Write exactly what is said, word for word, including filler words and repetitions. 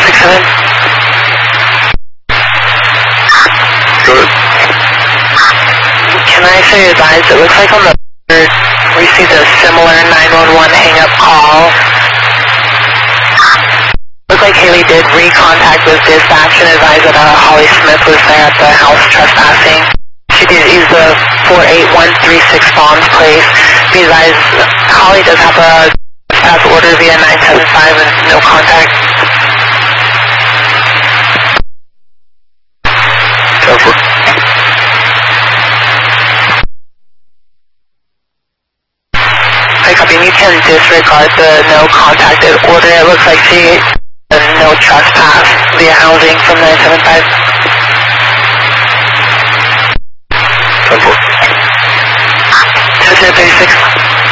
six seven. Good. Can I say advise, it looks like on the third, we received a similar nine one one hang-up call. Looks like Haley did re-contact with dispatch and advised that uh, Holly Smith was there at the house trespassing. She did use the four eight one three six Bonds Place. Be advised, Holly does have a trespass order via nine seven five and no contact. Over. Hi, copy. You can disregard the no contacted order. It looks like she has no trespass via housing from nine seven five. Over. two zero three six.